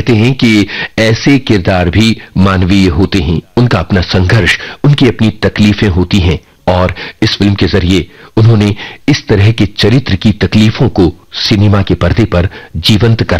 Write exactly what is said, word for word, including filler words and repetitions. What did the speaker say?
कहते हैं कि ऐसे किरदार भी मानवीय होते हैं, उनका अपना संघर्ष, उनकी अपनी तकलीफें होती हैं और इस फिल्म के जरिए उन्होंने इस तरह के चरित्र की तकलीफों को सिनेमा के पर्दे पर जीवंत कर